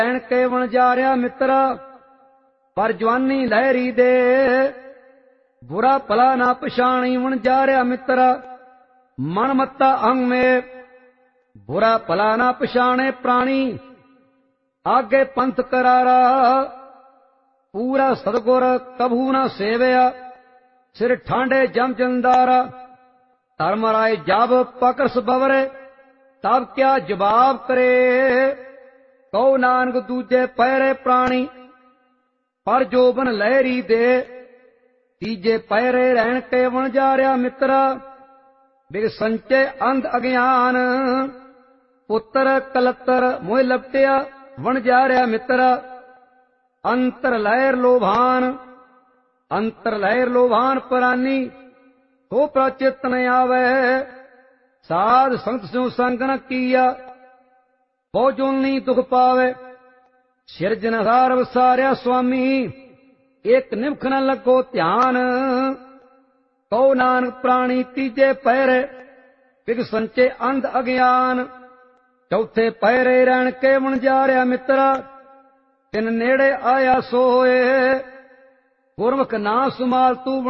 ਰਹਿਣ ਕੇ ਵਣਜਾਰਿਆ ਮਿੱਤਰਾ, ਪਰ ਜਵਾਨੀ ਲਹਿਰੀ ਦੇ ਬੁਰਾ ਭਲਾ ਨਾ ਪਛਾਣੀ ਵਣਜਾਰਿਆ ਮਿੱਤਰਾ। ਮਨ ਮੱਤਾ ਅੰਗ ਮੇ ਬੁਰਾ ਭਲਾ ਨਾ ਪਛਾਣੇ ਪ੍ਰਾਣੀ, ਆਗੇ ਪੰਥ ਕਰਾਰਾ ਪੂਰਾ ਸਤਿਗੁਰ ਕਭੂ ਨਾ ਸੇਵਿਆ। ਸਿਰ ਠਾਂਡੇ ਜਮ ਜੰਦਾਰਾ, ਧਰਮ ਰਾਏ ਜਬ ਪਕਰਸ ਬਵਰੇ, ਤਬ ਕਿਆ ਜਵਾਬ ਕਰੇ। ਕਹੋ ਨਾਨਕ ਦੂਜੇ ਪਹਿਰੇ ਪ੍ਰਾਣੀ, ਪਰ ਜੋਬਨ ਲਹਿਰੀ ਦੇ ਤੀਜੇ ਪਹਿਰੇ ਰਹਿਣ ਕੇ ਵਣਜਾਰਿਆ ਮਿੱਤਰਾ। ਬਿਗ ਸੰਚੇ ਅੰਧ ਅਗਿਆਨ, ਪੁੱਤਰ ਕਲੱਤਰ ਮੋਹ ਲਪਟਿਆ ਵਣਜਾਰਿਆ ਮਿੱਤਰਾ। ਅੰਤਰ ਲਹਿਰ ਲੋਭਾਨ, ਅੰਤਰ ਲਹਿਰ ਲੋਭਾਨ ਪ੍ਰਾਨੀ, ਹੋ ਪ੍ਰਚਿਤ ਨ ਆਵੈ। ਸਾਧ ਸੰਗਤ ਸਿਉ ਸੰਗ ਨ ਕੀਆ, ਬਹੁ ਜੋਨੀ ਦੁਖ ਪਾਵੇ। ਸਿਰਜਣਹਾਰ ਵਸਾਰਿਆ ਸੁਆਮੀ, ਇੱਕ ਨਿਮਖ ਨ ਲੱਗੋ ਧਿਆਨ। ਕਹੋ ਨਾਨਕ ਪ੍ਰਾਣੀ ਤੀਜੇ ਪਹਿਰੇ, ਬਿਗ ਸੰਚੇ ਅੰਧ ਅਗਿਆਨ। ਚੌਥੇ ਪਹਿਰੇ ਰਹਿਣ ਕੇ ਵਣਜਾਰਿਆ ਮਿੱਤਰਾ, ਤਿਨ ਨੇੜੇ ਆਇਆ ਸੋਏ। ਗੁਰਮੁਖ ਨਾ ਸੁਮਾਲ ਤੂੰ